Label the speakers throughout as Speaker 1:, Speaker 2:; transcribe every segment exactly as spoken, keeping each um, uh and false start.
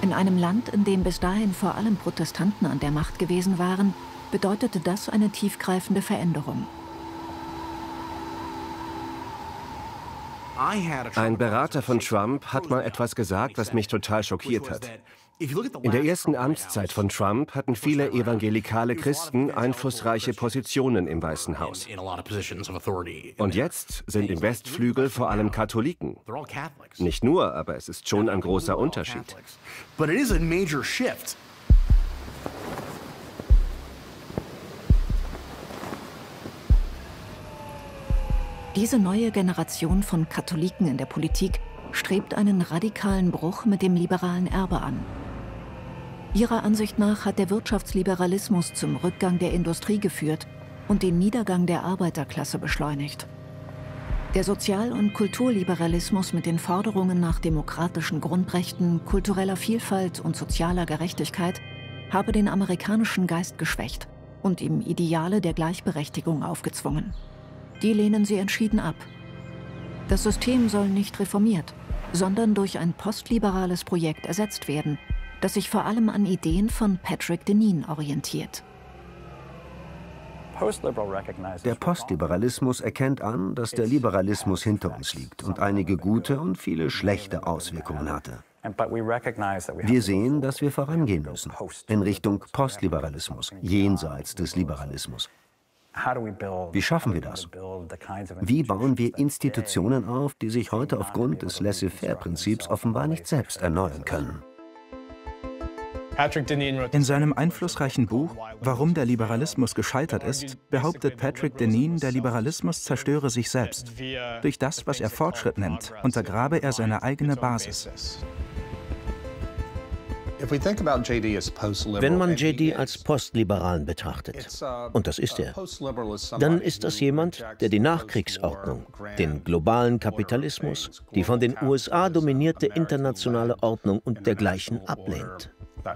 Speaker 1: In einem Land, in dem bis dahin vor allem Protestanten an der Macht gewesen waren, bedeutete das eine tiefgreifende Veränderung.
Speaker 2: Ein Berater von Trump hat mal etwas gesagt, was mich total schockiert hat. In der ersten Amtszeit von Trump hatten viele evangelikale Christen einflussreiche Positionen im Weißen Haus. Und jetzt sind im Westflügel vor allem Katholiken. Nicht nur, aber es ist schon ein großer Unterschied.
Speaker 1: Diese neue Generation von Katholiken in der Politik strebt einen radikalen Bruch mit dem liberalen Erbe an. Ihrer Ansicht nach hat der Wirtschaftsliberalismus zum Rückgang der Industrie geführt und den Niedergang der Arbeiterklasse beschleunigt. Der Sozial- und Kulturliberalismus mit den Forderungen nach demokratischen Grundrechten, kultureller Vielfalt und sozialer Gerechtigkeit habe den amerikanischen Geist geschwächt und ihm Ideale der Gleichberechtigung aufgezwungen. Die lehnen sie entschieden ab. Das System soll nicht reformiert, sondern durch ein postliberales Projekt ersetzt werden, das sich vor allem an Ideen von Patrick Deneen orientiert.
Speaker 3: Der Postliberalismus erkennt an, dass der Liberalismus hinter uns liegt und einige gute und viele schlechte Auswirkungen hatte. Wir sehen, dass wir vorangehen müssen, in Richtung Postliberalismus, jenseits des Liberalismus. Wie schaffen wir das? Wie bauen wir Institutionen auf, die sich heute aufgrund des Laissez-faire-Prinzips offenbar nicht selbst erneuern können?
Speaker 4: In seinem einflussreichen Buch »Warum der Liberalismus gescheitert ist« behauptet Patrick Deneen, der Liberalismus zerstöre sich selbst. Durch das, was er Fortschritt nennt, untergrabe er seine eigene Basis.
Speaker 5: Wenn man J D als Postliberalen betrachtet, und das ist er, dann ist das jemand, der die Nachkriegsordnung, den globalen Kapitalismus, die von den U S A dominierte internationale Ordnung und dergleichen ablehnt.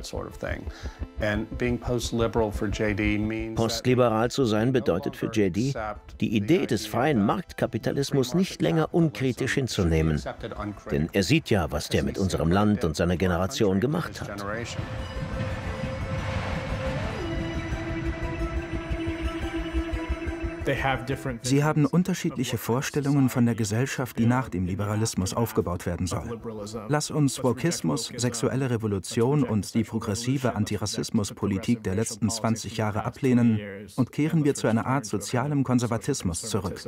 Speaker 5: Postliberal zu sein bedeutet für J D, die Idee des freien Marktkapitalismus nicht länger unkritisch hinzunehmen. Denn er sieht ja, was der mit unserem Land und seiner Generation gemacht hat.
Speaker 4: Sie haben unterschiedliche Vorstellungen von der Gesellschaft, die nach dem Liberalismus aufgebaut werden soll. Lass uns Wokismus, sexuelle Revolution und die progressive Antirassismuspolitik der letzten zwanzig Jahre ablehnen und kehren wir zu einer Art sozialem Konservatismus zurück.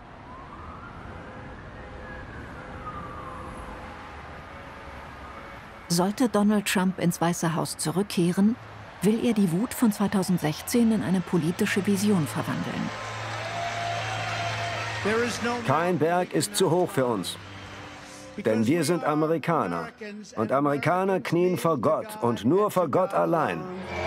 Speaker 1: Sollte Donald Trump ins Weiße Haus zurückkehren, will er die Wut von zweitausendsechzehn in eine politische Vision verwandeln.
Speaker 3: Kein Berg ist zu hoch für uns, denn wir sind Amerikaner. Und Amerikaner knien vor Gott und nur vor Gott allein.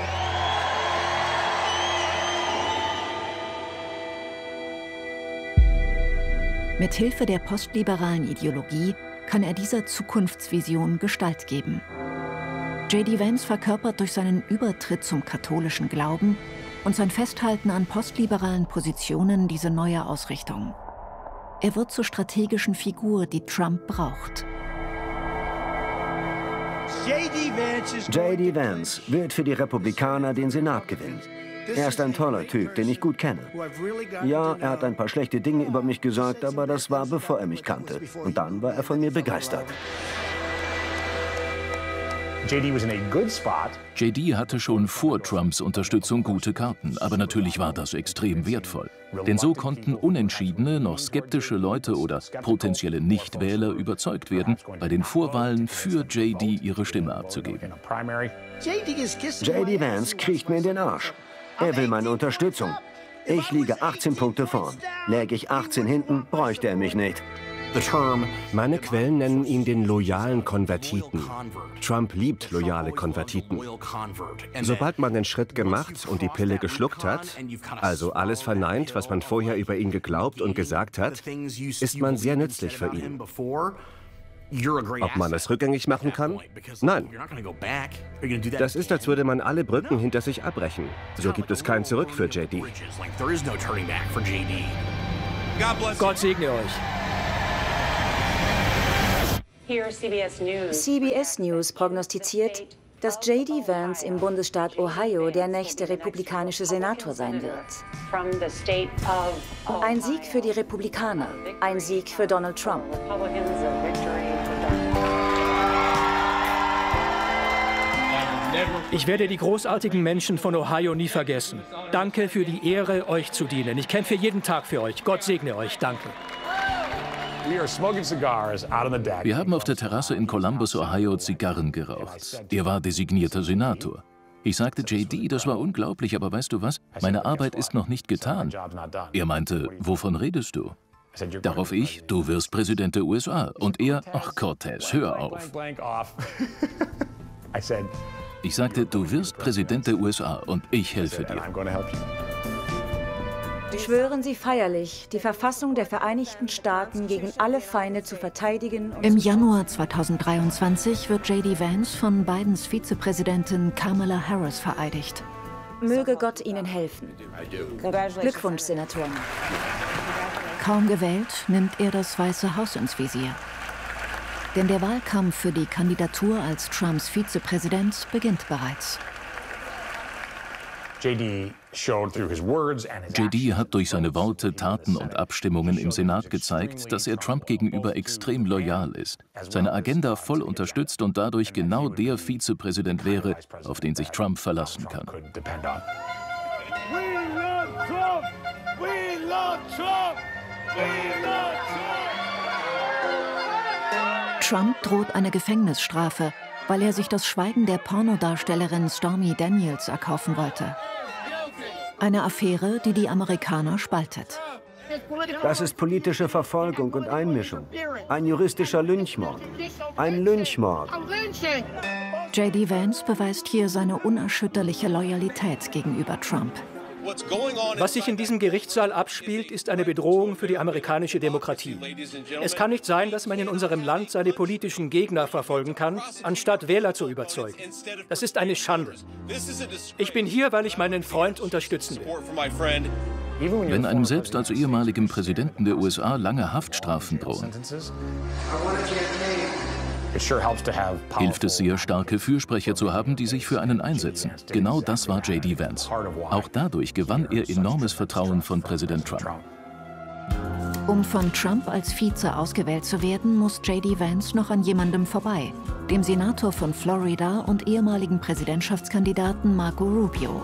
Speaker 1: Mit Hilfe der postliberalen Ideologie kann er dieser Zukunftsvision Gestalt geben. J D Vance verkörpert durch seinen Übertritt zum katholischen Glauben und sein Festhalten an postliberalen Positionen diese neue Ausrichtung. Er wird zur strategischen Figur, die Trump braucht.
Speaker 3: J D Vance wird für die Republikaner den Senat gewinnen. Er ist ein toller Typ, den ich gut kenne. Ja, er hat ein paar schlechte Dinge über mich gesagt, aber das war, bevor er mich kannte. Und dann war er von mir begeistert.
Speaker 6: J D hatte schon vor Trumps Unterstützung gute Karten, aber natürlich war das extrem wertvoll. Denn so konnten unentschiedene, noch skeptische Leute oder potenzielle Nichtwähler überzeugt werden, bei den Vorwahlen für J D ihre Stimme abzugeben.
Speaker 3: J D Vance kriecht mir in den Arsch. Er will meine Unterstützung. Ich liege achtzehn Punkte vorn. Läge ich achtzehn hinten, bräuchte er mich nicht.
Speaker 2: Meine Quellen nennen ihn den loyalen Konvertiten. Trump liebt loyale Konvertiten. Sobald man den Schritt gemacht und die Pille geschluckt hat, also alles verneint, was man vorher über ihn geglaubt und gesagt hat, ist man sehr nützlich für ihn. Ob man es rückgängig machen kann? Nein. Das ist, als würde man alle Brücken hinter sich abbrechen. So gibt es kein Zurück für J D.
Speaker 7: Gott segne euch. C B S News prognostiziert, dass J D Vance im Bundesstaat Ohio der nächste republikanische Senator sein wird. Ein Sieg für die Republikaner, ein Sieg für Donald Trump.
Speaker 8: Ich werde die großartigen Menschen von Ohio nie vergessen. Danke für die Ehre, euch zu dienen. Ich kämpfe jeden Tag für euch. Gott segne euch. Danke.
Speaker 6: Wir haben auf der Terrasse in Columbus, Ohio, Zigarren geraucht. Er war designierter Senator. Ich sagte J D, das war unglaublich, aber weißt du was? Meine Arbeit ist noch nicht getan. Er meinte, wovon redest du? Darauf ich, du wirst Präsident der U S A. Und er, ach Cortez, hör auf. Ich sagte, du wirst Präsident der U S A und ich helfe dir.
Speaker 7: Schwören Sie feierlich, die Verfassung der Vereinigten Staaten gegen alle Feinde zu verteidigen. Und
Speaker 1: Im Januar zweitausenddreiundzwanzig wird J D Vance von Bidens Vizepräsidentin Kamala Harris vereidigt.
Speaker 7: Möge Gott Ihnen helfen. Glückwunsch, Senatoren.
Speaker 1: Kaum gewählt, nimmt er das Weiße Haus ins Visier. Denn der Wahlkampf für die Kandidatur als Trumps Vizepräsident beginnt bereits.
Speaker 6: J D hat durch seine Worte, Taten und Abstimmungen im Senat gezeigt, dass er Trump gegenüber extrem loyal ist, seine Agenda voll unterstützt und dadurch genau der Vizepräsident wäre, auf den sich Trump verlassen kann.
Speaker 1: Trump droht eine Gefängnisstrafe, weil er sich das Schweigen der Pornodarstellerin Stormy Daniels erkaufen wollte. Eine Affäre, die die Amerikaner spaltet.
Speaker 3: Das ist politische Verfolgung und Einmischung. Ein juristischer Lynchmord. Ein Lynchmord.
Speaker 1: J D Vance beweist hier seine unerschütterliche Loyalität gegenüber Trump.
Speaker 8: Was sich in diesem Gerichtssaal abspielt, ist eine Bedrohung für die amerikanische Demokratie. Es kann nicht sein, dass man in unserem Land seine politischen Gegner verfolgen kann, anstatt Wähler zu überzeugen. Das ist eine Schande. Ich bin hier, weil ich meinen Freund unterstützen will.
Speaker 6: Wenn einem selbst als ehemaligem Präsidenten der U S A lange Haftstrafen drohen, hilft es sehr, starke Fürsprecher zu haben, die sich für einen einsetzen. Genau das war J D Vance. Auch dadurch gewann er enormes Vertrauen von Präsident Trump.
Speaker 1: Um von Trump als Vize ausgewählt zu werden, muss J D Vance noch an jemandem vorbei, dem Senator von Florida und ehemaligen Präsidentschaftskandidaten Marco Rubio.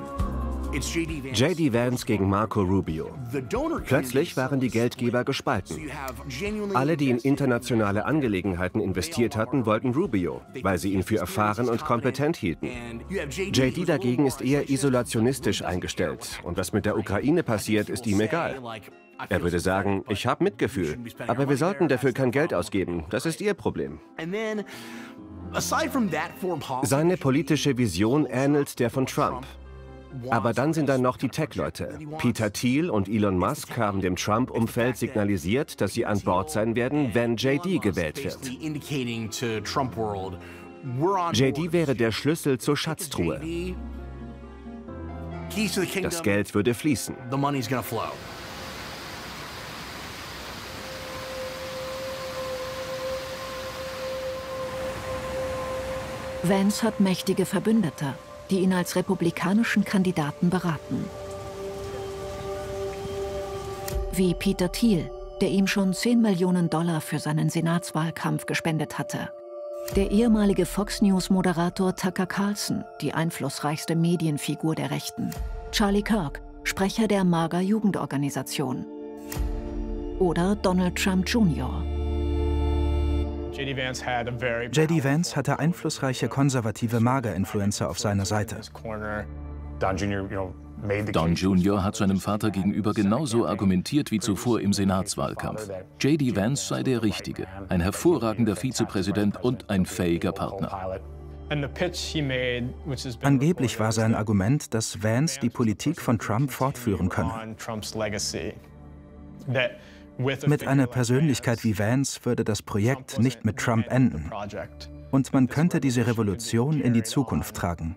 Speaker 2: J D Vance gegen Marco Rubio. Plötzlich waren die Geldgeber gespalten. Alle, die in internationale Angelegenheiten investiert hatten, wollten Rubio, weil sie ihn für erfahren und kompetent hielten. J D dagegen ist eher isolationistisch eingestellt. Und was mit der Ukraine passiert, ist ihm egal. Er würde sagen, ich habe Mitgefühl, aber wir sollten dafür kein Geld ausgeben. Das ist Ihr Problem. Seine politische Vision ähnelt der von Trump. Aber dann sind da noch die Tech-Leute. Peter Thiel und Elon Musk haben dem Trump-Umfeld signalisiert, dass sie an Bord sein werden, wenn J D gewählt wird. J D wäre der Schlüssel zur Schatztruhe. Das Geld würde fließen.
Speaker 1: Vance hat mächtige Verbündete, die ihn als republikanischen Kandidaten beraten. Wie Peter Thiel, der ihm schon zehn Millionen Dollar für seinen Senatswahlkampf gespendet hatte. Der ehemalige Fox News-Moderator Tucker Carlson, die einflussreichste Medienfigur der Rechten. Charlie Kirk, Sprecher der MAGA-Jugendorganisation. Oder Donald Trump Junior
Speaker 4: J D Vance hatte einflussreiche konservative MAGA-Influencer auf seiner Seite.
Speaker 6: Don Junior hat seinem Vater gegenüber genauso argumentiert wie zuvor im Senatswahlkampf. J D Vance sei der Richtige, ein hervorragender Vizepräsident und ein fähiger Partner.
Speaker 4: Angeblich war sein Argument, dass Vance die Politik von Trump fortführen könne. Mit einer Persönlichkeit wie Vance würde das Projekt nicht mit Trump enden. Und man könnte diese Revolution in die Zukunft tragen.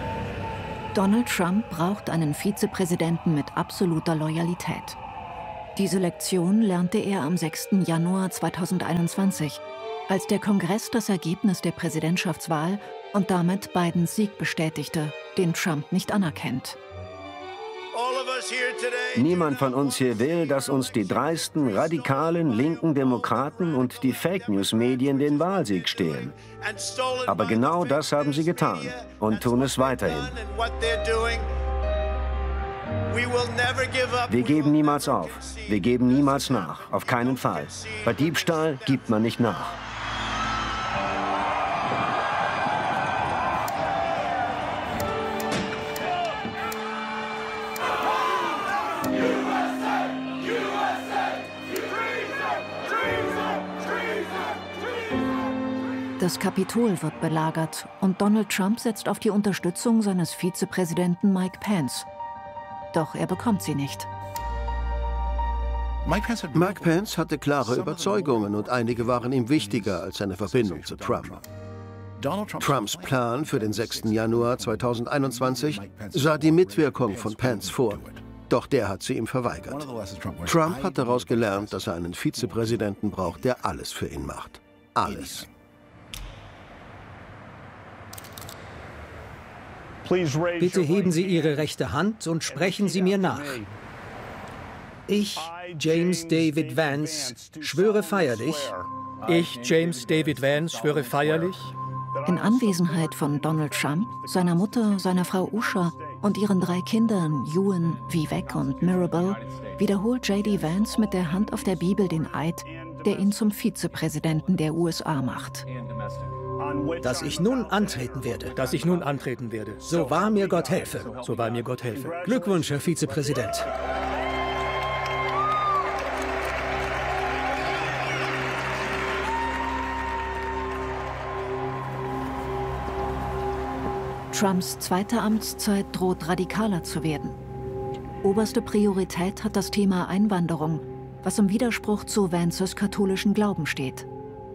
Speaker 1: Donald Trump braucht einen Vizepräsidenten mit absoluter Loyalität. Diese Lektion lernte er am sechsten Januar zweitausendeinundzwanzig, als der Kongress das Ergebnis der Präsidentschaftswahl und damit Bidens Sieg bestätigte, den Trump nicht anerkennt.
Speaker 3: Niemand von uns hier will, dass uns die dreisten, radikalen, linken Demokraten und die Fake-News-Medien den Wahlsieg stehlen. Aber genau das haben sie getan und tun es weiterhin. Wir geben niemals auf. Wir geben niemals nach. Auf keinen Fall. Bei Diebstahl gibt man nicht nach.
Speaker 1: Das Kapitol wird belagert und Donald Trump setzt auf die Unterstützung seines Vizepräsidenten Mike Pence. Doch er bekommt sie nicht.
Speaker 9: Mike Pence hatte klare Überzeugungen und einige waren ihm wichtiger als seine Verbindung zu Trump. Trumps Plan für den sechsten Januar zweitausendeinundzwanzig sah die Mitwirkung von Pence vor. Doch der hat sie ihm verweigert. Trump hat daraus gelernt, dass er einen Vizepräsidenten braucht, der alles für ihn macht. Alles.
Speaker 10: Bitte heben Sie Ihre rechte Hand und sprechen Sie mir nach. Ich, James David Vance, schwöre feierlich.
Speaker 8: Ich, James David Vance, schwöre feierlich.
Speaker 1: In Anwesenheit von Donald Trump, seiner Mutter, seiner Frau Usha und ihren drei Kindern Ewan, Vivek und Mirabel, wiederholt J D Vance mit der Hand auf der Bibel den Eid, der ihn zum Vizepräsidenten der U S A macht.
Speaker 10: Dass ich nun antreten werde.
Speaker 8: Dass ich nun antreten werde.
Speaker 10: So wahr mir Gott helfe.
Speaker 8: So wahr mir Gott helfe.
Speaker 10: Glückwunsch, Herr Vizepräsident.
Speaker 1: Trumps zweite Amtszeit droht radikaler zu werden. Oberste Priorität hat das Thema Einwanderung, was im Widerspruch zu Vances katholischen Glauben steht.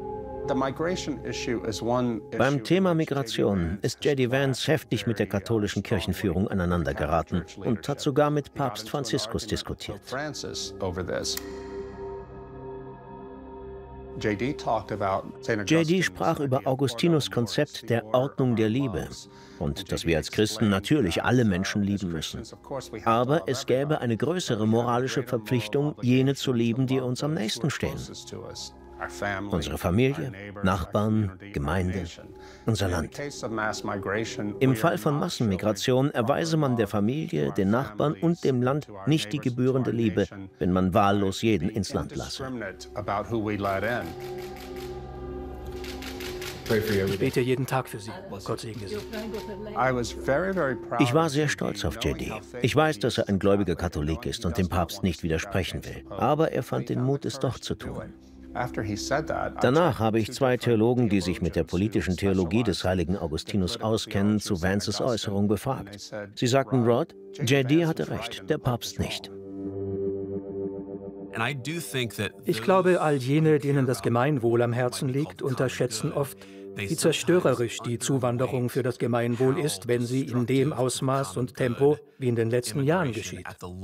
Speaker 5: Beim Thema Migration ist J D Vance heftig mit der katholischen Kirchenführung aneinandergeraten und hat sogar mit Papst Franziskus diskutiert. J D sprach über Augustinus' Konzept der Ordnung der Liebe und dass wir als Christen natürlich alle Menschen lieben müssen. Aber es gäbe eine größere moralische Verpflichtung, jene zu lieben, die uns am nächsten stehen. Unsere Familie, Nachbarn, Gemeinde, unser Land. Im Fall von Massenmigration erweise man der Familie, den Nachbarn und dem Land nicht die gebührende Liebe, wenn man wahllos jeden ins Land lasse.
Speaker 8: Ich bete jeden Tag für Sie. Gott segne Sie.
Speaker 5: Ich war sehr stolz auf J D. Ich weiß, dass er ein gläubiger Katholik ist und dem Papst nicht widersprechen will. Aber er fand den Mut, es doch zu tun. Danach habe ich zwei Theologen, die sich mit der politischen Theologie des heiligen Augustinus auskennen, zu Vances Äußerung befragt. Sie sagten, Rod, J D hatte recht, der Papst nicht.
Speaker 8: Ich glaube, all jene, denen das Gemeinwohl am Herzen liegt, unterschätzen oft, wie zerstörerisch die Zuwanderung für das Gemeinwohl ist, wenn sie in dem Ausmaß und Tempo wie in den letzten Jahren geschieht.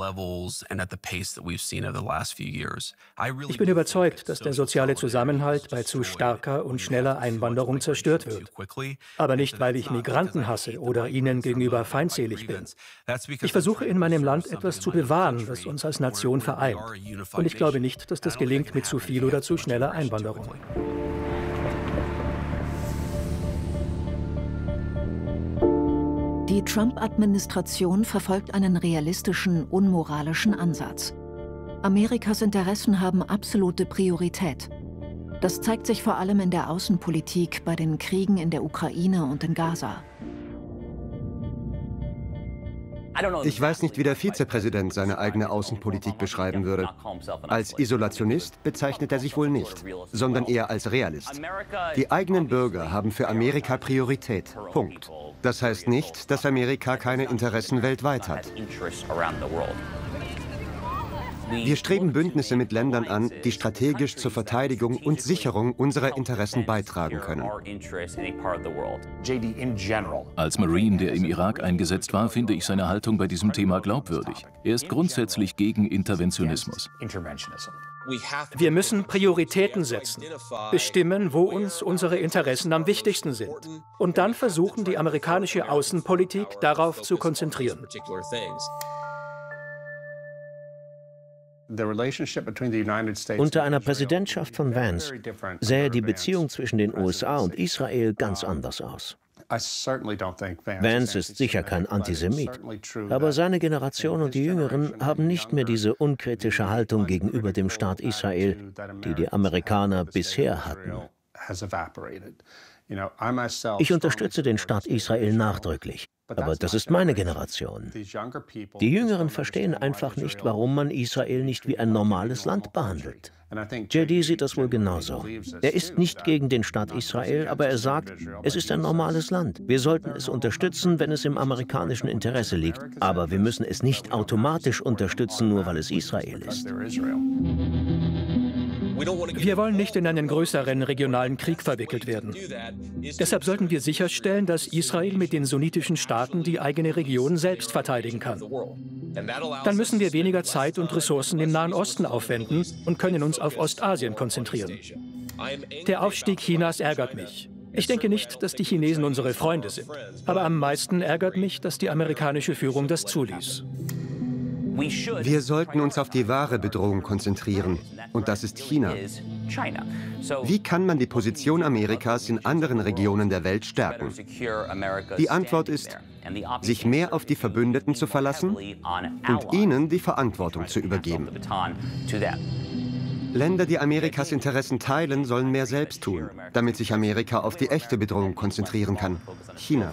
Speaker 8: Ich bin überzeugt, dass der soziale Zusammenhalt bei zu starker und schneller Einwanderung zerstört wird. Aber nicht, weil ich Migranten hasse oder ihnen gegenüber feindselig bin. Ich versuche in meinem Land etwas zu bewahren, das uns als Nation vereint. Und ich glaube nicht, dass das gelingt mit zu viel oder zu schneller Einwanderung.
Speaker 1: Die Trump-Administration verfolgt einen realistischen, unmoralischen Ansatz. Amerikas Interessen haben absolute Priorität. Das zeigt sich vor allem in der Außenpolitik bei den Kriegen in der Ukraine und in Gaza.
Speaker 11: Ich weiß nicht, wie der Vizepräsident seine eigene Außenpolitik beschreiben würde. Als Isolationist bezeichnet er sich wohl nicht, sondern eher als Realist. Die eigenen Bürger haben für Amerika Priorität. Punkt. Das heißt nicht, dass Amerika keine Interessen weltweit hat. Wir streben Bündnisse mit Ländern an, die strategisch zur Verteidigung und Sicherung unserer Interessen beitragen können.
Speaker 6: Als Marine, der im Irak eingesetzt war, finde ich seine Haltung bei diesem Thema glaubwürdig. Er ist grundsätzlich gegen Interventionismus.
Speaker 8: Wir müssen Prioritäten setzen, bestimmen, wo uns unsere Interessen am wichtigsten sind und dann versuchen, die amerikanische Außenpolitik darauf zu konzentrieren.
Speaker 5: Unter einer Präsidentschaft von Vance sähe die Beziehung zwischen den U S A und Israel ganz anders aus. Vance ist sicher kein Antisemit, aber seine Generation und die Jüngeren haben nicht mehr diese unkritische Haltung gegenüber dem Staat Israel, die die Amerikaner bisher hatten. Ich unterstütze den Staat Israel nachdrücklich, aber das ist meine Generation. Die Jüngeren verstehen einfach nicht, warum man Israel nicht wie ein normales Land behandelt. J D sieht das wohl genauso. Er ist nicht gegen den Staat Israel, aber er sagt, es ist ein normales Land. Wir sollten es unterstützen, wenn es im amerikanischen Interesse liegt. Aber wir müssen es nicht automatisch unterstützen, nur weil es Israel ist.
Speaker 8: Wir wollen nicht in einen größeren regionalen Krieg verwickelt werden. Deshalb sollten wir sicherstellen, dass Israel mit den sunnitischen Staaten die eigene Region selbst verteidigen kann. Dann müssen wir weniger Zeit und Ressourcen im Nahen Osten aufwenden und können uns auf Ostasien konzentrieren. Der Aufstieg Chinas ärgert mich. Ich denke nicht, dass die Chinesen unsere Freunde sind. Aber am meisten ärgert mich, dass die amerikanische Führung das zuließ.
Speaker 11: Wir sollten uns auf die wahre Bedrohung konzentrieren, und das ist China. Wie kann man die Position Amerikas in anderen Regionen der Welt stärken? Die Antwort ist, sich mehr auf die Verbündeten zu verlassen und ihnen die Verantwortung zu übergeben. Länder, die Amerikas Interessen teilen, sollen mehr selbst tun, damit sich Amerika auf die echte Bedrohung konzentrieren kann: China.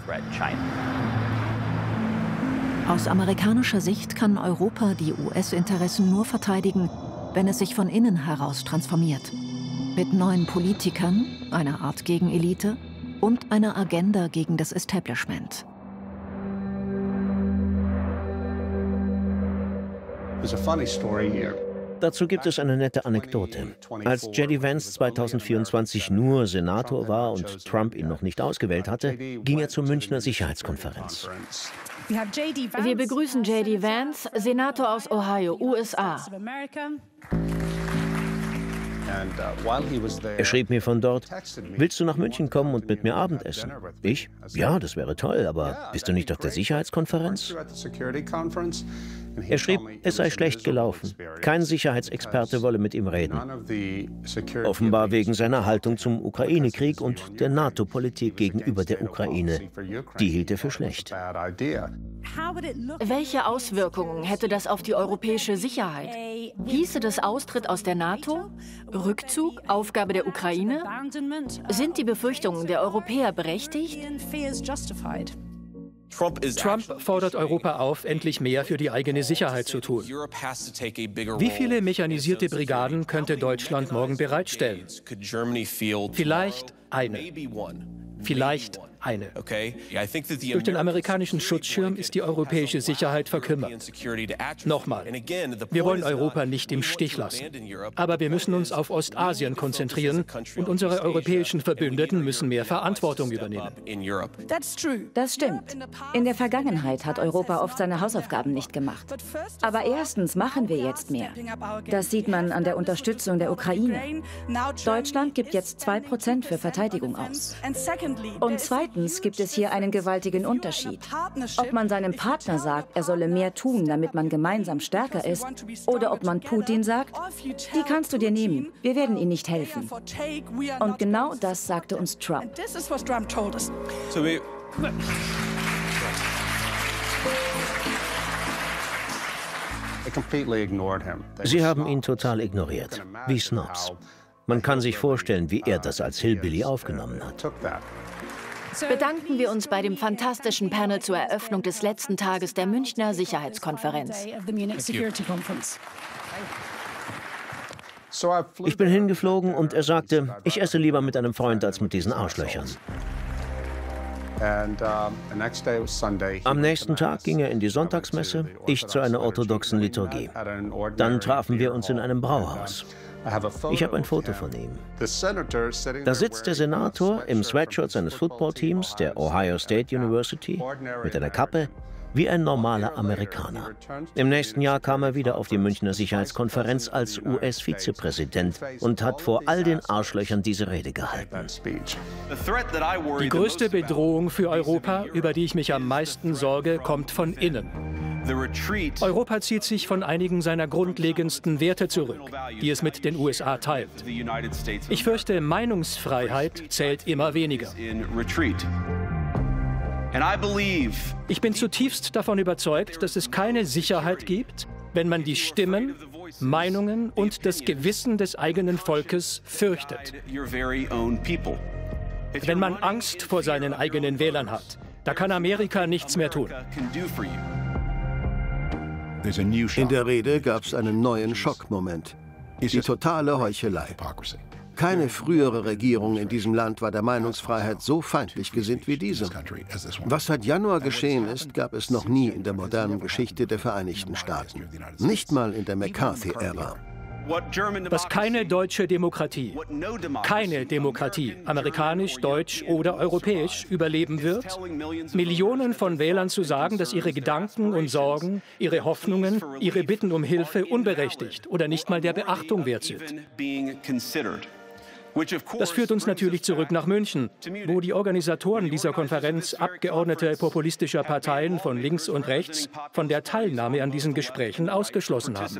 Speaker 1: Aus amerikanischer Sicht kann Europa die U S-Interessen nur verteidigen, wenn es sich von innen heraus transformiert. Mit neuen Politikern, einer Art Gegenelite und einer Agenda gegen das Establishment.
Speaker 5: Dazu gibt es eine nette Anekdote. Als J D Vance zweitausendvierundzwanzig nur Senator war und Trump ihn noch nicht ausgewählt hatte, ging er zur Münchner Sicherheitskonferenz.
Speaker 12: Wir begrüßen J D Vance, Senator aus Ohio, U S A.
Speaker 5: Er schrieb mir von dort: Willst du nach München kommen und mit mir Abendessen? Ich? Ja, das wäre toll, aber bist du nicht auf der Sicherheitskonferenz? Er schrieb, es sei schlecht gelaufen. Kein Sicherheitsexperte wolle mit ihm reden. Offenbar wegen seiner Haltung zum Ukraine-Krieg und der NATO-Politik gegenüber der Ukraine. Die hielt er für schlecht.
Speaker 12: Welche Auswirkungen hätte das auf die europäische Sicherheit? Hieße das Austritt aus der NATO? Rückzug? Aufgabe der Ukraine? Sind die Befürchtungen der Europäer berechtigt?
Speaker 8: Trump fordert Europa auf, endlich mehr für die eigene Sicherheit zu tun. Wie viele mechanisierte Brigaden könnte Deutschland morgen bereitstellen? Vielleicht eine. Vielleicht eine. Durch den amerikanischen Schutzschirm ist die europäische Sicherheit verkümmert. Nochmal, wir wollen Europa nicht im Stich lassen. Aber wir müssen uns auf Ostasien konzentrieren und unsere europäischen Verbündeten müssen mehr Verantwortung übernehmen.
Speaker 7: Das stimmt. In der Vergangenheit hat Europa oft seine Hausaufgaben nicht gemacht. Aber erstens machen wir jetzt mehr. Das sieht man an der Unterstützung der Ukraine. Deutschland gibt jetzt zwei Prozent für Verteidigung aus. Und zweitens gibt es hier einen gewaltigen Unterschied. Ob man seinem Partner sagt, er solle mehr tun, damit man gemeinsam stärker ist, oder ob man Putin sagt, die kannst du dir nehmen, wir werden ihnen nicht helfen. Und genau das sagte uns Trump.
Speaker 5: Sie haben ihn total ignoriert, wie Snobs. Man kann sich vorstellen, wie er das als Hillbilly aufgenommen hat.
Speaker 12: Bedanken wir uns bei dem fantastischen Panel zur Eröffnung des letzten Tages der Münchner Sicherheitskonferenz.
Speaker 5: Ich bin hingeflogen und er sagte, ich esse lieber mit einem Freund als mit diesen Arschlöchern. Am nächsten Tag ging er in die Sonntagsmesse, ich zu einer orthodoxen Liturgie. Dann trafen wir uns in einem Brauhaus. Ich habe ein Foto von ihm. Da sitzt der Senator im Sweatshirt seines Footballteams der Ohio State University mit einer Kappe, wie ein normaler Amerikaner. Im nächsten Jahr kam er wieder auf die Münchner Sicherheitskonferenz als U S-Vizepräsident und hat vor all den Arschlöchern diese Rede gehalten.
Speaker 8: Die größte Bedrohung für Europa, über die ich mich am meisten sorge, kommt von innen. Europa zieht sich von einigen seiner grundlegendsten Werte zurück, die es mit den U S A teilt. Ich fürchte, Meinungsfreiheit zählt immer weniger. Ich bin zutiefst davon überzeugt, dass es keine Sicherheit gibt, wenn man die Stimmen, Meinungen und das Gewissen des eigenen Volkes fürchtet. Wenn man Angst vor seinen eigenen Wählern hat, da kann Amerika nichts mehr tun.
Speaker 9: In der Rede gab es einen neuen Schockmoment. Die totale Heuchelei. Keine frühere Regierung in diesem Land war der Meinungsfreiheit so feindlich gesinnt wie diese. Was seit Januar geschehen ist, gab es noch nie in der modernen Geschichte der Vereinigten Staaten. Nicht mal in der McCarthy-Ära.
Speaker 8: Was keine deutsche Demokratie, keine Demokratie, amerikanisch, deutsch oder europäisch, überleben wird, Millionen von Wählern zu sagen, dass ihre Gedanken und Sorgen, ihre Hoffnungen, ihre Bitten um Hilfe unberechtigt oder nicht mal der Beachtung wert sind. Das führt uns natürlich zurück nach München, wo die Organisatoren dieser Konferenz Abgeordnete populistischer Parteien von links und rechts von der Teilnahme an diesen Gesprächen ausgeschlossen haben.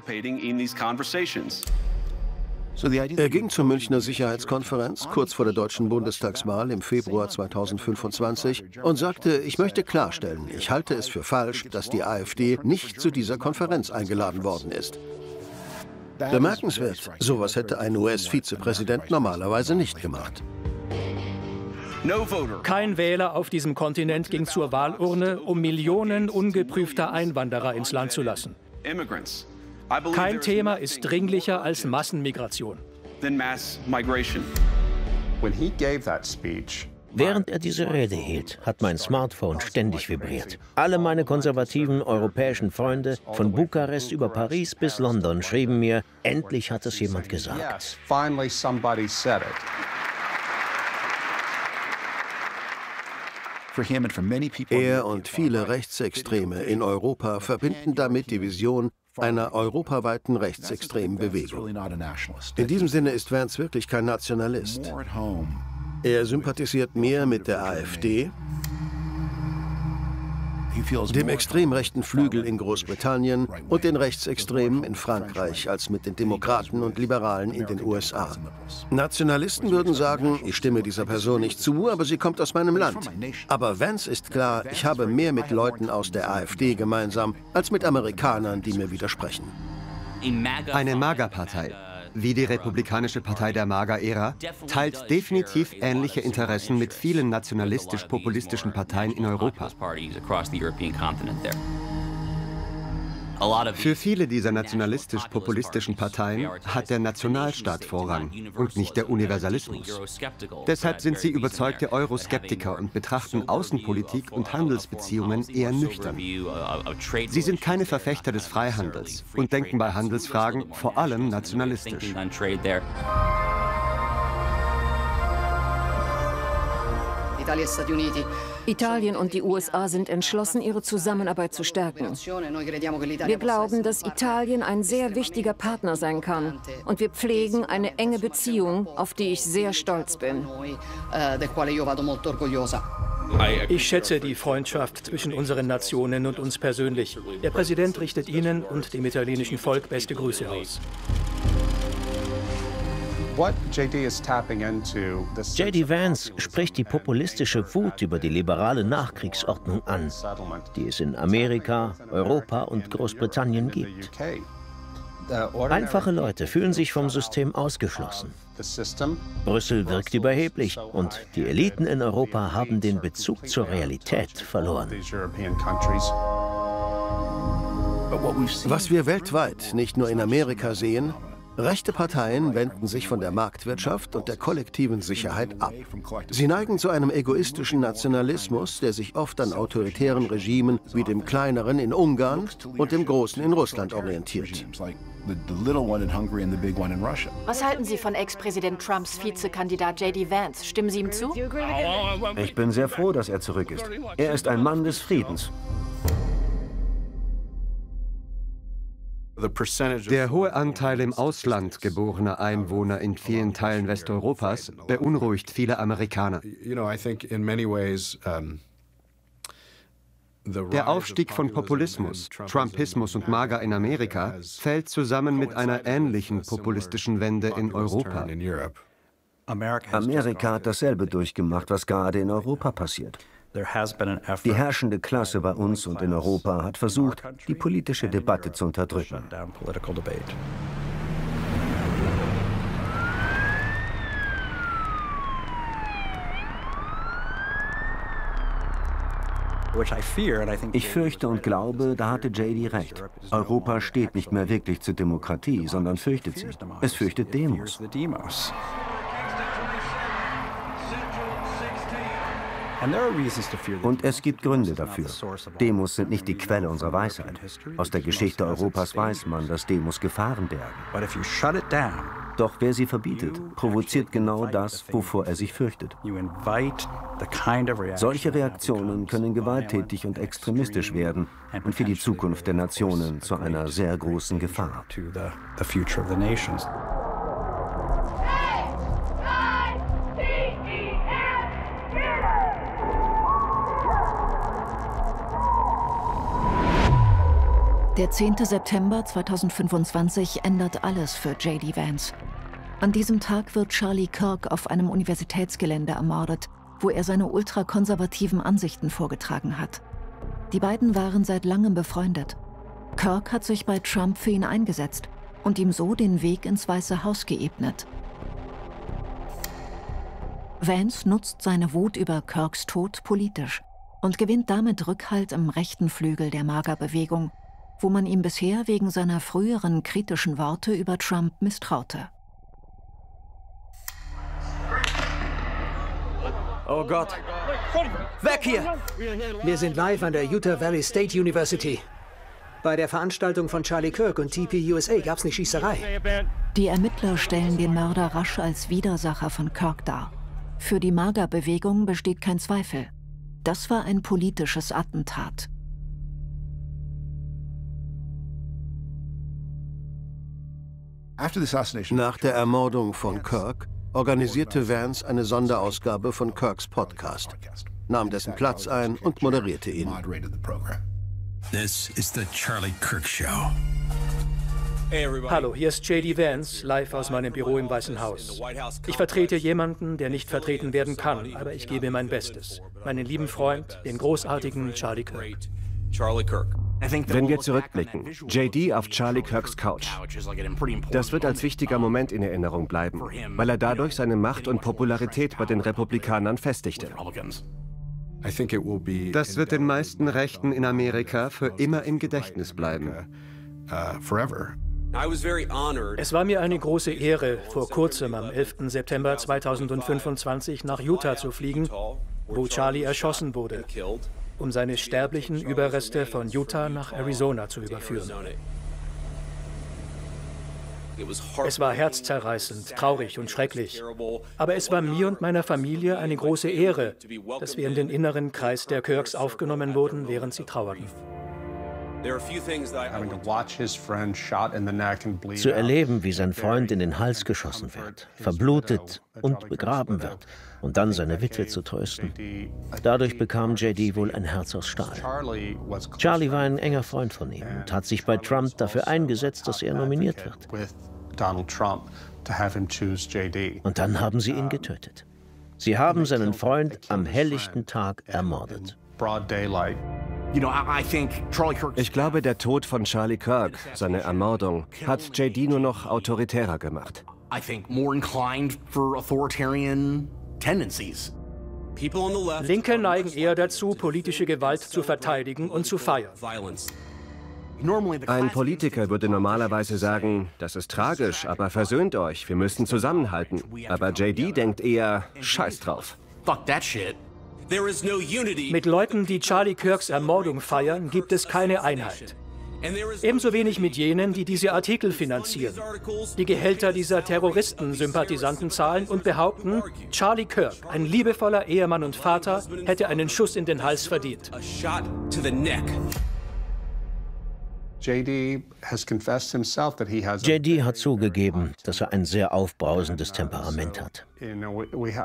Speaker 9: Er ging zur Münchner Sicherheitskonferenz kurz vor der deutschen Bundestagswahl im Februar zweitausendfünfundzwanzig und sagte, ich möchte klarstellen, ich halte es für falsch, dass die AfD nicht zu dieser Konferenz eingeladen worden ist. Bemerkenswert, sowas hätte ein U S-Vizepräsident normalerweise nicht gemacht.
Speaker 8: Kein Wähler auf diesem Kontinent ging zur Wahlurne, um Millionen ungeprüfter Einwanderer ins Land zu lassen. Kein Thema ist dringlicher als Massenmigration.
Speaker 5: Während er diese Rede hielt, hat mein Smartphone ständig vibriert. Alle meine konservativen europäischen Freunde, von Bukarest über Paris bis London, schrieben mir, endlich hat es jemand gesagt.
Speaker 9: Er und viele Rechtsextreme in Europa verbinden damit die Vision einer europaweiten rechtsextremen Bewegung. In diesem Sinne ist Vance wirklich kein Nationalist. Er sympathisiert mehr mit der AfD, dem extrem rechten Flügel in Großbritannien und den Rechtsextremen in Frankreich als mit den Demokraten und Liberalen in den U S A. Nationalisten würden sagen, ich stimme dieser Person nicht zu, aber sie kommt aus meinem Land. Aber Vance ist klar, ich habe mehr mit Leuten aus der AfD gemeinsam, als mit Amerikanern, die mir widersprechen.
Speaker 11: Eine MAGA-Partei, wie die Republikanische Partei der MAGA-Ära, teilt definitiv ähnliche Interessen mit vielen nationalistisch-populistischen Parteien in Europa. Für viele dieser nationalistisch-populistischen Parteien hat der Nationalstaat Vorrang und nicht der Universalismus. Deshalb sind sie überzeugte Euroskeptiker und betrachten Außenpolitik und Handelsbeziehungen eher nüchtern. Sie sind keine Verfechter des Freihandels und denken bei Handelsfragen vor allem nationalistisch.
Speaker 13: Italien und die U S A sind entschlossen, ihre Zusammenarbeit zu stärken. Wir glauben, dass Italien ein sehr wichtiger Partner sein kann. Und wir pflegen eine enge Beziehung, auf die ich sehr stolz bin.
Speaker 8: Ich schätze die Freundschaft zwischen unseren Nationen und uns persönlich. Der Präsident richtet Ihnen und dem italienischen Volk beste Grüße aus.
Speaker 5: J D Vance spricht die populistische Wut über die liberale Nachkriegsordnung an, die es in Amerika, Europa und Großbritannien gibt. Einfache Leute fühlen sich vom System ausgeschlossen. Brüssel wirkt überheblich und die Eliten in Europa haben den Bezug zur Realität verloren.
Speaker 9: Was wir weltweit, nicht nur in Amerika sehen, Rechte Parteien wenden sich von der Marktwirtschaft und der kollektiven Sicherheit ab. Sie neigen zu einem egoistischen Nationalismus, der sich oft an autoritären Regimen wie dem kleineren in Ungarn und dem großen in Russland orientiert.
Speaker 12: Was halten Sie von Ex-Präsident Trumps Vizekandidat J D Vance? Stimmen Sie ihm zu?
Speaker 3: Ich bin sehr froh, dass er zurück ist. Er ist ein Mann des Friedens.
Speaker 11: Der hohe Anteil im Ausland geborener Einwohner in vielen Teilen Westeuropas beunruhigt viele Amerikaner. Der Aufstieg von Populismus, Trumpismus und MAGA in Amerika fällt zusammen mit einer ähnlichen populistischen Wende in Europa.
Speaker 3: Amerika hat dasselbe durchgemacht, was gerade in Europa passiert. Die herrschende Klasse bei uns und in Europa hat versucht, die politische Debatte zu unterdrücken. Ich fürchte und glaube, da hatte J D recht. Europa steht nicht mehr wirklich zur Demokratie, sondern fürchtet sie. Es fürchtet Demos. Und es gibt Gründe dafür. Demos sind nicht die Quelle unserer Weisheit. Aus der Geschichte Europas weiß man, dass Demos Gefahren bergen. Doch wer sie verbietet, provoziert genau das, wovor er sich fürchtet. Solche Reaktionen können gewalttätig und extremistisch werden und für die Zukunft der Nationen zu einer sehr großen Gefahr.
Speaker 1: Der zehnte September zweitausendfünfundzwanzig ändert alles für J D Vance. An diesem Tag wird Charlie Kirk auf einem Universitätsgelände ermordet, wo er seine ultrakonservativen Ansichten vorgetragen hat. Die beiden waren seit langem befreundet. Kirk hat sich bei Trump für ihn eingesetzt und ihm so den Weg ins Weiße Haus geebnet. Vance nutzt seine Wut über Kirks Tod politisch und gewinnt damit Rückhalt im rechten Flügel der MAGA-Bewegung, wo man ihm bisher wegen seiner früheren kritischen Worte über Trump misstraute.
Speaker 10: Oh Gott! Weg hier! Wir sind live an der Utah Valley State University. Bei der Veranstaltung von Charlie Kirk und T P U S A gab's eine Schießerei.
Speaker 1: Die Ermittler stellen den Mörder rasch als Widersacher von Kirk dar. Für die MAGA-Bewegung besteht kein Zweifel. Das war ein politisches Attentat.
Speaker 9: Nach der Ermordung von Kirk organisierte Vance eine Sonderausgabe von Kirks Podcast, nahm dessen Platz ein und moderierte ihn.
Speaker 14: This is the Charlie Kirk Show.
Speaker 8: Hallo, hier ist J D Vance, live aus meinem Büro im Weißen Haus. Ich vertrete jemanden, der nicht vertreten werden kann, aber ich gebe mein Bestes. Meinen lieben Freund, den großartigen Charlie Kirk.
Speaker 2: Wenn wir zurückblicken, J D auf Charlie Kirks Couch. Das wird als wichtiger Moment in Erinnerung bleiben, weil er dadurch seine Macht und Popularität bei den Republikanern festigte.
Speaker 11: Das wird den meisten Rechten in Amerika für immer im Gedächtnis bleiben.
Speaker 8: Es war mir eine große Ehre, vor kurzem am elften September zweitausendfünfundzwanzig nach Utah zu fliegen, wo Charlie erschossen wurde, um seine sterblichen Überreste von Utah nach Arizona zu überführen. Es war herzzerreißend, traurig und schrecklich. Aber es war mir und meiner Familie eine große Ehre, dass wir in den inneren Kreis der Kirks aufgenommen wurden, während sie trauerten.
Speaker 5: Zu erleben, wie sein Freund in den Hals geschossen wird, verblutet und begraben wird, und dann seine Witwe zu trösten. Dadurch bekam J D wohl ein Herz aus Stahl. Charlie war ein enger Freund von ihm und hat sich bei Trump dafür eingesetzt, dass er nominiert wird. Und dann haben sie ihn getötet. Sie haben seinen Freund am helllichten Tag ermordet.
Speaker 2: Ich glaube, der Tod von Charlie Kirk, seine Ermordung, hat J D nur noch autoritärer gemacht.
Speaker 8: Linke neigen eher dazu, politische Gewalt zu verteidigen und zu feiern.
Speaker 2: Ein Politiker würde normalerweise sagen, das ist tragisch, aber versöhnt euch, wir müssen zusammenhalten. Aber J D denkt eher, scheiß drauf.
Speaker 8: Mit Leuten, die Charlie Kirks Ermordung feiern, gibt es keine Einheit. Ebenso wenig mit jenen, die diese Artikel finanzieren, die Gehälter dieser Terroristen-Sympathisanten zahlen und behaupten, Charlie Kirk, ein liebevoller Ehemann und Vater, hätte einen Schuss in den Hals verdient.
Speaker 5: J D hat zugegeben, dass er ein sehr aufbrausendes Temperament hat.